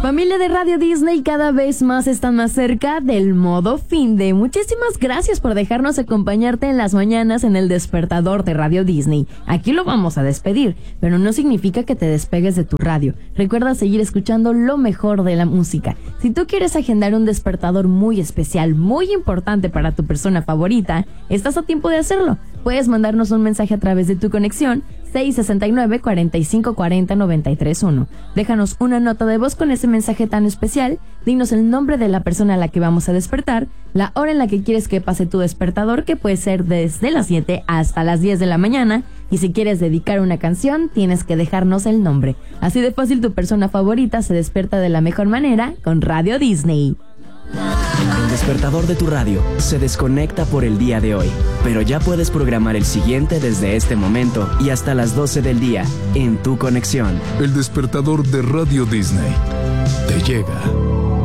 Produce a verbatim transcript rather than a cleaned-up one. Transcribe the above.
Familia de Radio Disney, cada vez más están más cerca del modo fin de. Muchísimas gracias por dejarnos acompañarte en las mañanas en el despertador de Radio Disney. Aquí lo vamos a despedir, pero no significa que te despegues de tu radio. Recuerda seguir escuchando lo mejor de la música. Si tú quieres agendar un despertador muy especial, muy importante para tu persona favorita, estás a tiempo de hacerlo. Puedes mandarnos un mensaje a través de tu conexión seis seis nueve, cuatro cinco cuatro cero, nueve tres uno. Déjanos una nota de voz con ese mensaje tan especial. Dinos el nombre de la persona a la que vamos a despertar, la hora en la que quieres que pase tu despertador, que puede ser desde las siete hasta las diez de la mañana. Y si quieres dedicar una canción, tienes que dejarnos el nombre. Así de fácil, tu persona favorita se despierta de la mejor manera con Radio Disney. El despertador de tu radio se desconecta por el día de hoy, pero ya puedes programar el siguiente desde este momento y hasta las doce del día en tu conexión. El despertador de Radio Disney te llega.